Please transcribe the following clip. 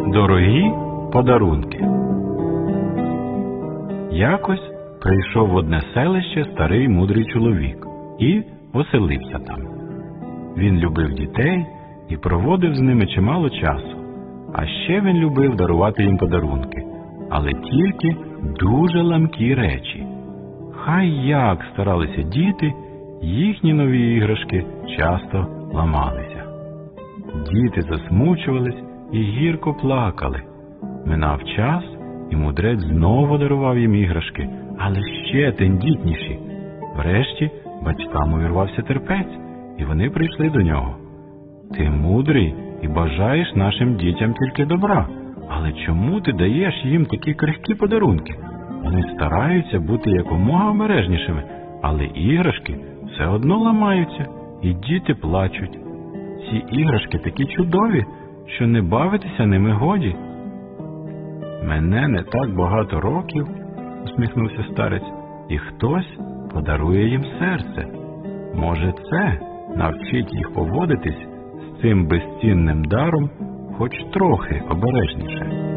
Дорогі подарунки. Якось прийшов в одне селище старий мудрий чоловік і оселився там. Він любив дітей і проводив з ними чимало часу. А ще він любив дарувати їм подарунки, але тільки дуже ламкі речі. Хай як старалися діти, їхні нові іграшки часто ламалися. Діти засмучувались і гірко плакали. Минав час, і мудрець знову дарував їм іграшки, але ще тендітніші. Врешті батькам увірвався терпець, і вони прийшли до нього. «Ти мудрий і бажаєш нашим дітям тільки добра, але чому ти даєш їм такі крихкі подарунки? Вони стараються бути якомога обережнішими, але іграшки все одно ламаються, і діти плачуть. Ці іграшки такі чудові, що не бавитися ними годі». «Мене не так багато років», – усміхнувся старець, – «і хтось подарує їм серце. Може, це навчить їх поводитись з цим безцінним даром хоч трохи обережніше».